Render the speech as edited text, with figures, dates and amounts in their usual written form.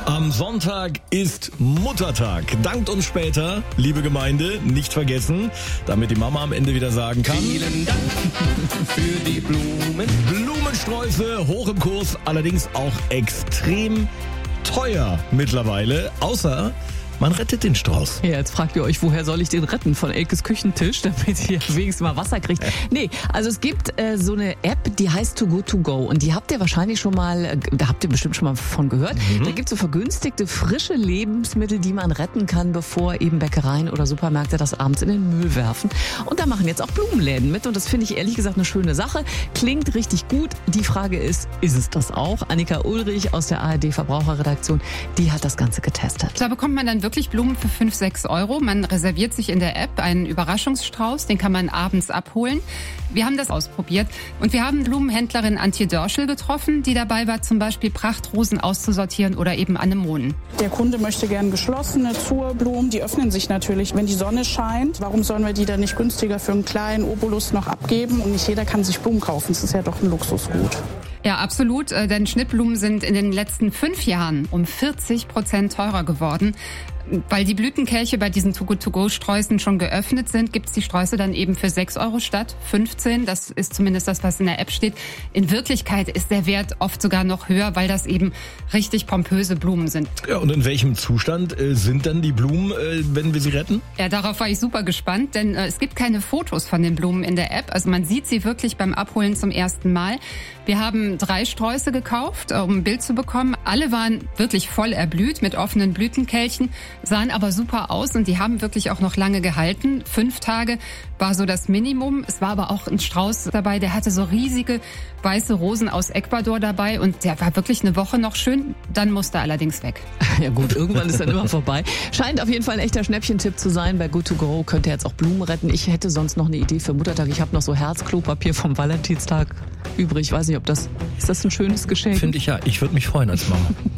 Am Sonntag ist Muttertag. Dankt uns später, liebe Gemeinde, nicht vergessen, damit die Mama am Ende wieder sagen kann: Vielen Dank für die Blumen. Blumensträuße hoch im Kurs, allerdings auch extrem teuer mittlerweile, außer man rettet den Strauß. Ja, jetzt fragt ihr euch, woher soll ich den retten? Von Elkes Küchentisch, damit ihr wenigstens mal Wasser kriegt. Nee, also es gibt so eine App, die heißt Too Good To Go. Und die habt ihr wahrscheinlich schon mal, da habt ihr bestimmt schon mal von gehört. Da gibt es so vergünstigte, frische Lebensmittel, die man retten kann, bevor eben Bäckereien oder Supermärkte das abends in den Müll werfen. Und da machen jetzt auch Blumenläden mit. Und das finde ich ehrlich gesagt eine schöne Sache. Klingt richtig gut. Die Frage ist es das auch? Annika Ulrich aus der ARD Verbraucherredaktion, die hat das Ganze getestet. Da bekommt man dann wirklich Blumen für 5-6 Euro. Man reserviert sich in der App einen Überraschungsstrauß, den kann man abends abholen. Wir haben das ausprobiert und wir haben Blumenhändlerin Antje Dörschel getroffen, die dabei war, zum Beispiel Prachtrosen auszusortieren oder eben Anemonen. Der Kunde möchte gern geschlossene Zurblumen, die öffnen sich natürlich, wenn die Sonne scheint. Warum sollen wir die dann nicht günstiger für einen kleinen Obolus noch abgeben? Und nicht jeder kann sich Blumen kaufen, das ist ja doch ein Luxusgut. Ja, absolut, denn Schnittblumen sind in den letzten 5 Jahren um 40% teurer geworden. Weil die Blütenkelche bei diesen Too-Good-To-Go-Sträußen schon geöffnet sind, gibt's die Sträuße dann eben für 6 Euro statt 15. Das ist zumindest das, was in der App steht. In Wirklichkeit ist der Wert oft sogar noch höher, weil das eben richtig pompöse Blumen sind. Ja, und in welchem Zustand sind dann die Blumen, wenn wir sie retten? Ja, darauf war ich super gespannt, denn es gibt keine Fotos von den Blumen in der App. Also man sieht sie wirklich beim Abholen zum ersten Mal. Wir haben 3 Sträuße gekauft, um ein Bild zu bekommen. Alle waren wirklich voll erblüht mit offenen Blütenkelchen, sahen aber super aus und die haben wirklich auch noch lange gehalten. 5 Tage war so das Minimum. Es war aber auch ein Strauß dabei, der hatte so riesige weiße Rosen aus Ecuador dabei und der war wirklich eine Woche noch schön. Dann musste er allerdings weg. Ja gut, irgendwann ist dann immer vorbei. Scheint auf jeden Fall ein echter Schnäppchentipp zu sein. Bei Good To Go könnt ihr jetzt auch Blumen retten. Ich hätte sonst noch eine Idee für Muttertag. Ich habe noch so Herzklopapier vom Valentinstag übrig. Ich weiß nicht, ist das ein schönes Geschenk? Finde ich ja. Ich würde mich freuen als Mama.